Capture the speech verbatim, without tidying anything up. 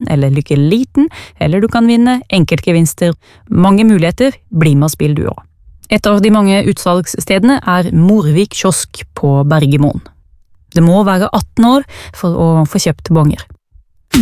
eller lykke liten, eller du kan vinne enkeltgevinster. Mange muligheter, bli med og spill du også. Et av de mange utsalgsstedene er Morvik kiosk på Bergemoen. Det må være atten år for å få kjøpt bonger.